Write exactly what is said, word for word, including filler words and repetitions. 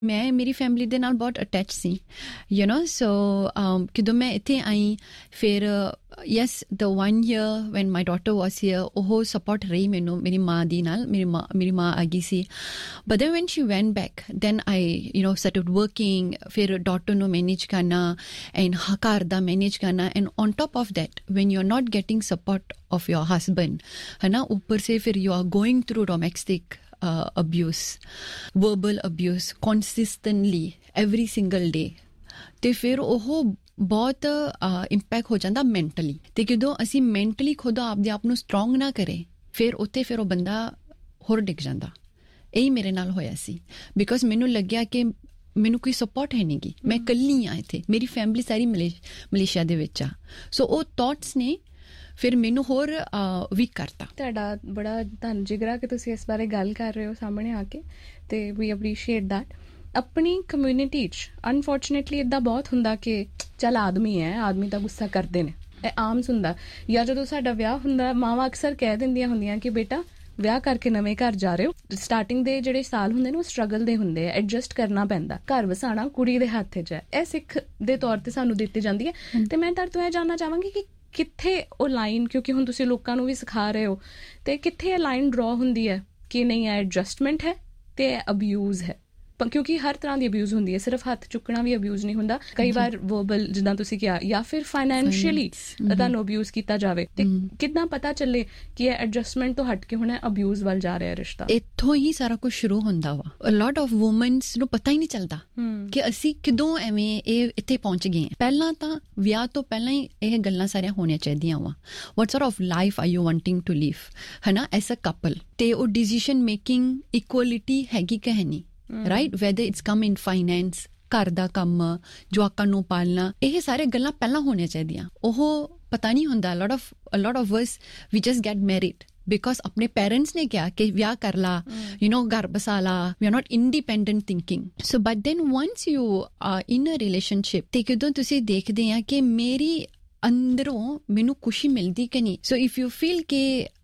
ਮੈਂ ਮੇਰੀ ਫੈਮਿਲੀ ਦੇ ਨਾਲ ਬਹੁਤ ਅਟੈਚ ਸੀ ਯੂ نو ਸੋ ਜਦੋਂ ਮੈਂ ਇੱਥੇ ਆਈ ਫਿਰ yes the one year van my daughter was here ਉਹ ਸਪੋਰਟ ਰਹੀ ਮੈਨੂੰ ਮੇਰੀ ਮਾਂ ਦੀ ਨਾਲ ਮੇਰੀ ਮਾਂ ਮੇਰੀ ਮਾਂ ਆ ਗਈ ਸੀ but then van Shri ਵੈਂਟ back then I you know started working ਫਿਰ ਡਾਟਰ ਨੂੰ ਮੈਨੇਜ ਕਰਨਾ ਐਂਡ ਘਰ ਦਾ ਮੈਨੇਜ ਕਰਨਾ and on top of that when you are note getting support of your husband ਹੈ ਨਾ ਉੱਪਰ ਸੇ ਫਿਰ you are going through domestic Uh, abuse, verbal abuse consistently every single day ਤੇ ਫਿਰ ਉਹ ਬਹੁਤ ਇੰਪੈਕਟ ਹੋ ਜਾਂਦਾ ਮੈਂਟਲੀ ਤੇ ਜਦੋਂ ਅਸੀਂ ਮੈਂਟਲੀ ਖੁਦ ਆਪਦੇ ਆਪ ਨੂੰ ਸਟਰੋਂਗ ਨਾ ਕਰੇ ਫਿਰ ਉੱਥੇ ਫਿਰ ਉਹ ਬੰਦਾ ਹੋਰ ਡਿੱਗ ਜਾਂਦਾ ਇਹੀ ਮੇਰੇ ਨਾਲ ਹੋਇਆ ਸੀ ਬਿਕੋਜ਼ ਮੈਨੂੰ ਲੱਗਿਆ ਕਿ ਮੈਨੂੰ ਕੋਈ ਸਪੋਰਟ ਹੈ ਨਹੀਂ ਗੀ ਮੈਂ ਇਕੱਲੀ ਹਾਂ ਇੱਥੇ ਮੇਰੀ ਫੈਮਿਲੀ ਸਾਰੀ ਮਲੇਸ਼ੀਆ ਦੇ ਵਿੱਚ ਆ ਸੋ ਉਹ ਥਾਟਸ ਨੇ ਫਿਰ ਮੈਨੂੰ ਹੋਰ ਵੀਕ ਕਰਤਾ ਤੁਹਾਡਾ ਬੜਾ ਧੰਨ ਜਿਗਰਾ ਕਿ ਤੁਸੀਂ ਇਸ ਬਾਰੇ ਗੱਲ ਕਰ ਰਹੇ ਹੋ ਸਾਹਮਣੇ ਆ ਕੇ ਤੇ ਵੀ ਅਪਰੀਸ਼ੀਏਟ ਦੈਟ ਆਪਣੀ ਕਮਿਊਨਿਟੀ 'ਚ ਅਨਫੋਰਚੂਨੇਟਲੀ ਇੱਦਾਂ ਬਹੁਤ ਹੁੰਦਾ ਕਿ ਚੱਲ ਆਦਮੀ ਹੈ ਆਦਮੀ ਤਾਂ ਗੁੱਸਾ ਕਰਦੇ ਨੇ ਇਹ ਆਮ ਹੁੰਦਾ ਜਾਂ ਜਦੋਂ ਸਾਡਾ ਵਿਆਹ ਹੁੰਦਾ ਮਾਵਾਂ ਅਕਸਰ ਕਹਿ ਦਿੰਦੀਆਂ ਹੁੰਦੀਆਂ ਕਿ ਬੇਟਾ ਵਿਆਹ ਕਰਕੇ ਨਵੇਂ ਘਰ ਜਾ ਰਹੇ ਹੋ ਸਟਾਰਟਿੰਗ ਦੇ ਜਿਹੜੇ ਸਾਲ ਹੁੰਦੇ ਨੇ ਉਹ ਸਟਰਗਲ ਦੇ ਹੁੰਦੇ ਆ ਐਡਜਸਟ ਕਰਨਾ ਪੈਂਦਾ ਘਰ ਵਸਾਣਾ ਕੁੜੀ ਦੇ ਹੱਥ 'ਚ ਹੈ ਇਹ ਸਿੱਖ ਦੇ ਤੌਰ ਤੇ ਸਾਨੂੰ ਦਿੱਤੀ ਜਾਂਦੀ ਹੈ ਤੇ ਮੈਂ ਤੁਹਾਡੇ ਤੋਂ ਇਹ ਜਾਣਨਾ ਚਾਹਾਂਗੀ ਕਿ ਕਿੱਥੇ ਉਹ ਲਾਈਨ ਕਿਉਂਕਿ ਹੁਣ ਤੁਸੀਂ ਲੋਕਾਂ ਨੂੰ ਵੀ ਸਿਖਾ ਰਹੇ ਹੋ ਤੇ ਕਿੱਥੇ ਇਹ ਲਾਈਨ ਡਰਾ ਹੁੰਦੀ ਹੈ ਕਿ ਨਹੀਂ ਇਹ ਐਡਜਸਟਮੈਂਟ ਹੈ ਤੇ ਅਬਿਊਜ਼ ਹੈ ਕਿਉਂਕਿ ਹਰ ਤਰ੍ਹਾਂ ਦੀ ਅਬਿਊਜ਼ ਹੁੰਦੀ ਹੈ ਸਿਰਫ ਹੱਥ ਚੁੱਕਣਾ ਵੀ ਅਬਿਊਜ਼ ਨਹੀਂ ਹੁੰਦਾ ਕਈ ਵਾਰ ਵਰਬਲ ਜਿੱਦਾਂ ਤੁਸੀਂ ਕਿਹਾ ਜਾਂ ਫਿਰ ਫਾਈਨੈਂਸ਼ੀਅਲੀ ਤੁਹਾਨੂੰ ਅਬਿਊਜ਼ ਕੀਤਾ ਜਾਵੇ ਤੇ ਕਿੱਦਾਂ ਪਤਾ ਚੱਲੇ ਕਿ ਇਹ ਐਡਜਸਟਮੈਂਟ ਤੋਂ ਹਟ ਕੇ ਹੁਣ ਅਬਿਊਜ਼ ਵੱਲ ਜਾ ਰਿਹਾ ਰਿਸ਼ਤਾ ਇੱਥੋਂ ਹੀ ਸਾਰਾ ਕੁਝ ਸ਼ੁਰੂ ਹੁੰਦਾ ਵਾ ਅ ਲੋਟ ਆਫ ਵੂਮਨਸ ਨੂੰ ਪਤਾ ਹੀ ਨਹੀਂ ਚੱਲਦਾ ਕਿ ਅਸੀਂ ਕਿਦੋਂ ਐਵੇਂ ਇਹ ਇੱਥੇ ਪਹੁੰਚ ਗਏ ਹਾਂ ਪਹਿਲਾਂ ਤਾਂ ਵਿਆਹ ਤੋਂ ਪਹਿਲਾਂ ਹੀ ਇਹ ਗੱਲਾਂ ਸਾਰੀਆਂ ਹੋਣੀਆਂ ਚਾਹੀਦੀਆਂ ਵਾ ਵਾਟ sort of life are you wanting to ਲਿਵ ਹੈ ਨਾ ਐਸ ਅ ਕਪਲ ਤੇ ਉਹ ਡਿਸੀਜ਼ਨ ਮੇਕਿੰਗ ਇਕੁਅਲਿਟੀ ਹੈਗੀ ਕਿ ਹੈ ਨਹੀਂ right weather it's come in finance ਘਰ ਦਾ ਕੰਮ ਜਵਾਕਾਂ ਨੂੰ ਪਾਲਣਾ ਇਹ ਸਾਰੇ ਗੱਲਾਂ ਪਹਿਲਾਂ ਹੋਣੀਆਂ ਚਾਹੀਦੀਆਂ ਉਹ ਪਤਾ ਨਹੀਂ ਹੁੰਦਾ lot of lot of us we just get married because ਆਪਣੇ ਪੇਰੈਂਟਸ ਨੇ ਕਿਹਾ ਕਿ ਵਿਆਹ ਕਰ ਲਾ ਯੂ ਨੋ ਘਰ ਬਸਾ ਲਾ ਵੀ R note independent thinking so but then ones you are in a relationship ਤੇ ਜਦੋਂ ਤੁਸੀਂ ਦੇਖਦੇ ਆ ਕਿ ਮੇਰੀ ਅੰਦਰੋਂ ਮੈਨੂੰ ਖੁਸ਼ੀ ਮਿਲਦੀ ਕਿ ਨਹੀਂ ਸੋ ਇਫ ਯੂ ਫੀਲ ਕਿ